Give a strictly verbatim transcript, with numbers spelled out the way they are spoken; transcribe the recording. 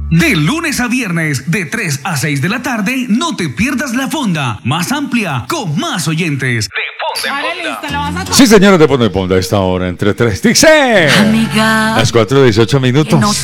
De lunes a viernes, de tres a seis de la tarde, no te pierdas la fonda más amplia, con más oyentes. De Fonda en Fonda. Sí, señores, de Fonda en Fonda, a esta hora entre tres. Dice. Amiga. Las cuatro dieciocho minutos.